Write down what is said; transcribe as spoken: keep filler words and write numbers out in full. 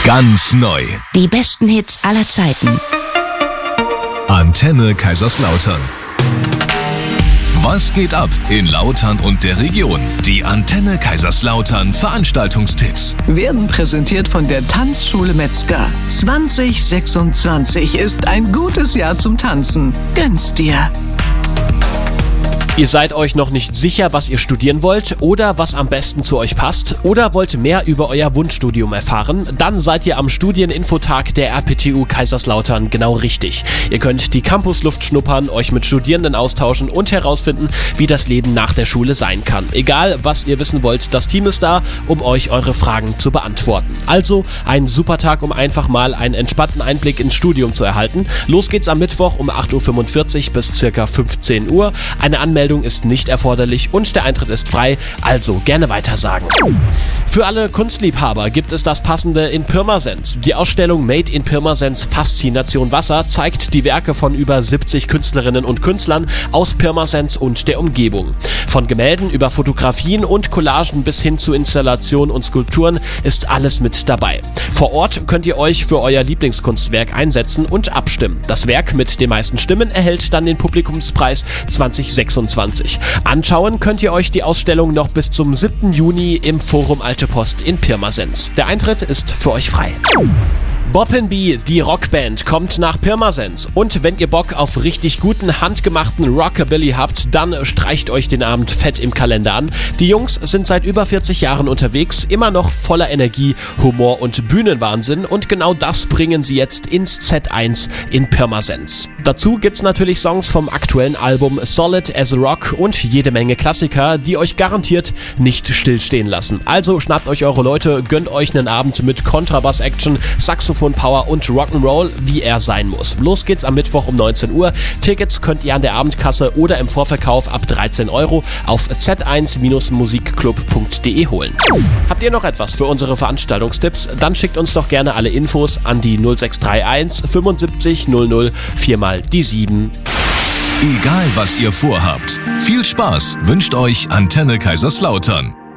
Ganz neu. Die besten Hits aller Zeiten. Antenne Kaiserslautern. Was geht ab in Lautern und der Region? Die Antenne Kaiserslautern Veranstaltungstipps werden präsentiert von der Tanzschule Metzger. zwanzig sechsundzwanzig ist ein gutes Jahr zum Tanzen. Gönn's dir. Ihr seid euch noch nicht sicher, was ihr studieren wollt oder was am besten zu euch passt oder wollt mehr über euer Wunschstudium erfahren? Dann seid ihr am Studieninfotag der R P T U Kaiserslautern genau richtig. Ihr könnt die Campusluft schnuppern, euch mit Studierenden austauschen und herausfinden, wie das Leben nach der Schule sein kann. Egal, was ihr wissen wollt, das Team ist da, um euch eure Fragen zu beantworten. Also ein super Tag, um einfach mal einen entspannten Einblick ins Studium zu erhalten. Los geht's am Mittwoch um acht Uhr fünfundvierzig bis circa fünfzehn Uhr. Eine Anmeldung ist nicht erforderlich und der Eintritt ist frei, also gerne weitersagen. Für alle Kunstliebhaber gibt es das Passende in Pirmasens. Die Ausstellung Made in Pirmasens Faszination Wasser zeigt die Werke von über siebzig Künstlerinnen und Künstlern aus Pirmasens und der Umgebung. Von Gemälden über Fotografien und Collagen bis hin zu Installationen und Skulpturen ist alles mit dabei. Vor Ort könnt ihr euch für euer Lieblingskunstwerk einsetzen und abstimmen. Das Werk mit den meisten Stimmen erhält dann den Publikumspreis zwanzig sechsundzwanzig. Anschauen könnt ihr euch die Ausstellung noch bis zum siebten Juni im Forum Alte Post in Pirmasens. Der Eintritt ist für euch frei. Bob and Bee, die Rockband, kommt nach Pirmasens. Und wenn ihr Bock auf richtig guten, handgemachten Rockabilly habt, dann streicht euch den Abend fett im Kalender an. Die Jungs sind seit über vierzig Jahren unterwegs, immer noch voller Energie, Humor und Bühnenwahnsinn. Und genau das bringen sie jetzt ins Z eins in Pirmasens. Dazu gibt's natürlich Songs vom aktuellen Album Solid as a Rock und jede Menge Klassiker, die euch garantiert nicht stillstehen lassen. Also schnappt euch eure Leute, gönnt euch einen Abend mit Kontrabass-Action, Saxophon, Power und Rock'n'Roll, wie er sein muss. Los geht's am Mittwoch um neunzehn Uhr. Tickets könnt ihr an der Abendkasse oder im Vorverkauf ab dreizehn Euro auf z eins musikclub punkt de holen. Habt ihr noch etwas für unsere Veranstaltungstipps? Dann schickt uns doch gerne alle Infos an die null sechs drei eins fünfundsiebzig null null vier mal die sieben. Egal was ihr vorhabt, viel Spaß wünscht euch Antenne Kaiserslautern.